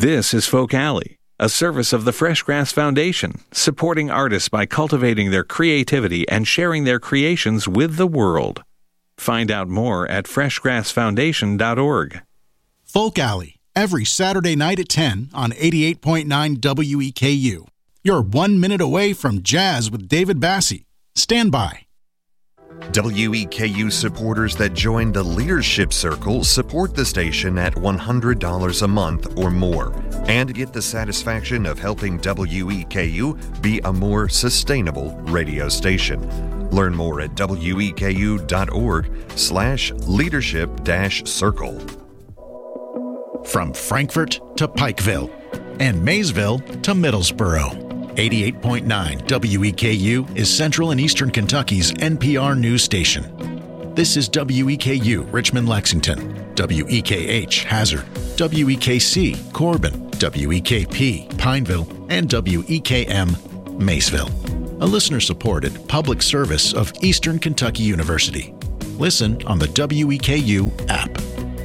This is Folk Alley, a service of the Fresh Grass Foundation, supporting artists by cultivating their creativity and sharing their creations with the world. Find out more at freshgrassfoundation.org. Folk Alley, every Saturday night at 10 on 88.9 WEKU. You're 1 minute away from Jazz with David Bassie. Stand by. WEKU supporters that join the Leadership Circle support the station at $100 a month or more and get the satisfaction of helping WEKU be a more sustainable radio station. Learn more at weku.org/leadership-circle. From Frankfort to Pikeville and Maysville to Middlesboro, 88.9 WEKU is Central and Eastern Kentucky's NPR news station. This is WEKU Richmond-Lexington, WEKH Hazard, WEKC Corbin, WEKP Pineville, and WEKM Maysville. A listener-supported public service of Eastern Kentucky University. Listen on the WEKU app.